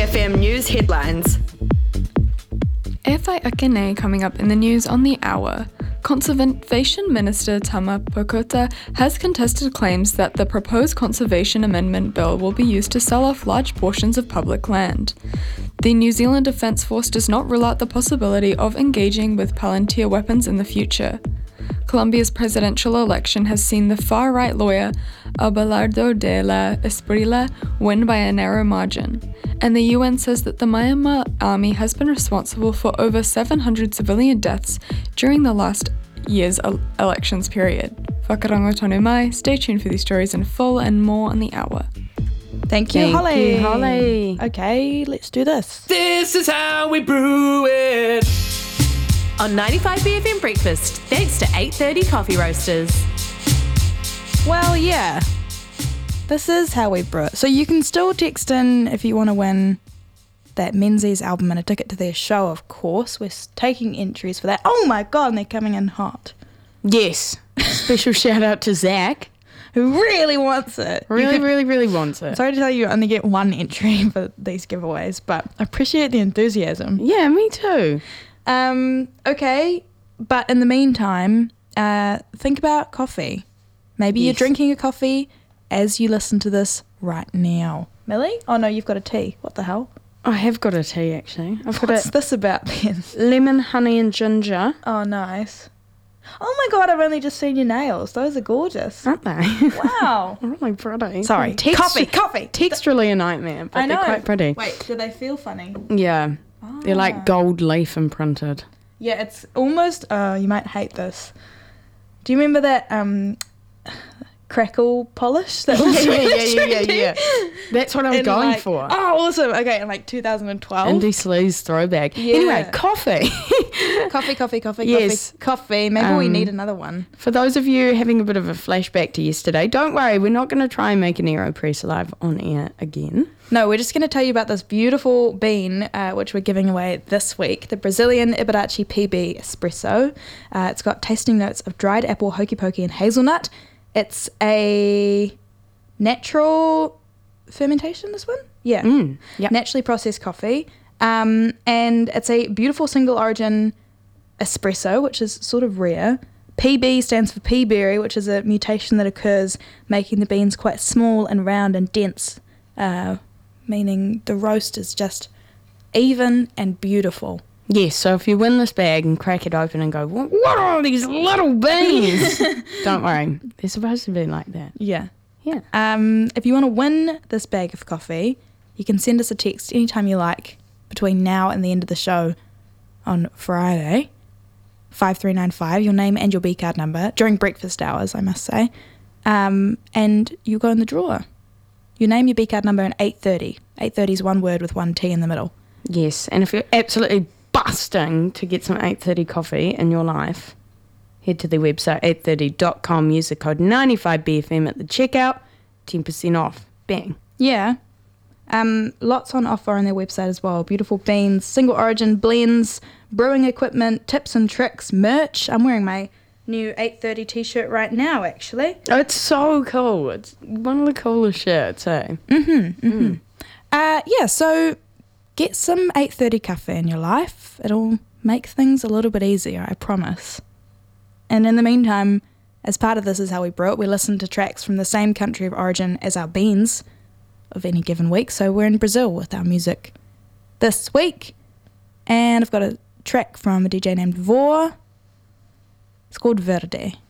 BFM News headlines. Ewhai Akene coming up in the news on the hour. Conservation Minister Tama Pokota has contested claims that the proposed Conservation Amendment Bill will be used to sell off large portions of public land. The New Zealand Defence Force does not rule out the possibility of engaging with Palantir weapons in the future. Colombia's presidential election has seen the far-right lawyer Abelardo de la Esprilla win by a narrow margin, and the UN says that the Myanmar army has been responsible for over 700 civilian deaths during the last year's elections period. Whakarango tonu mai, stay tuned for these stories in full and more on the hour. Thank you, Holly. Holly. Okay, let's do this. This is how we brew it. On 95 BFM Breakfast, thanks to 8:30 Coffee Roasters. Well, yeah. This is how we brew it. So you can still text in if you want to win that Menzies album and a ticket to their show, of course. We're taking entries for that. Oh my God, and they're coming in hot. Yes. Special shout out to Zach. Who really wants it. Really wants it. Sorry to tell you, you only get one entry for these giveaways, but I appreciate the enthusiasm. Yeah, me too. Okay, but in the meantime, think about coffee. Maybe you're drinking a coffee as you listen to this right now. Millie? Oh no, you've got a tea. What the hell? I have got a tea actually. What's this about then? Lemon, honey and ginger. Oh, nice. Oh my God, I've only just seen your nails. Those are gorgeous. Aren't they? Wow. Really pretty. Sorry. Coffee. Texturally a nightmare, but I know. they're quite pretty. Wait, do they feel funny? Yeah. They're like gold leaf imprinted. Yeah, it's almost, you might hate this. Do you remember that crackle polish? That was Yeah. That's what I'm going for. Oh, awesome. Okay, in like 2012. Indie Sleaze throwback. Yeah. Anyway, coffee. Coffee. Coffee. Maybe we need another one. For those of you having a bit of a flashback to yesterday, don't worry, we're not going to try and make an AeroPress live on air again. No, we're just going to tell you about this beautiful bean, which we're giving away this week, the Brazilian Ibarachi PB Espresso. It's got tasting notes of dried apple, hokey pokey, and hazelnut. It's a natural fermentation, this one? Yeah. Yep. Naturally processed coffee. And it's a beautiful single origin espresso, which is sort of rare. PB stands for pea berry, which is a mutation that occurs making the beans quite small and round and dense, meaning the roast is just even and beautiful. Yes, so if you win this bag and crack it open and go, what are these little beans? Don't worry, they're supposed to be like that. Yeah. Yeah. If you want to win this bag of coffee, you can send us a text anytime you like between now and the end of the show on Friday, 5395, your name and your B card number, during breakfast hours, I must say, and you go in the drawer. You name your B card number and 8:30. 8:30 is one word with one T in the middle. Yes, and if you're absolutely busting to get some 8:30 coffee in your life, head to the website 830.com, use the code 95BFM at the checkout, 10% off. Bang. Yeah. Lots on offer on their website as well. Beautiful beans, single origin blends, brewing equipment, tips and tricks, merch. I'm wearing my new 8:30 t-shirt right now, actually. Oh, it's so cool. It's one of the coolest shirts, eh? Yeah, so get some 8:30 cafe in your life. It'll make things a little bit easier, I promise. And in the meantime, as part of This Is How We Brew It, we listen to tracks from the same country of origin as our beans of any given week. So we're in Brazil with our music this week. And I've got a track from a DJ named Vor. It's called Verde.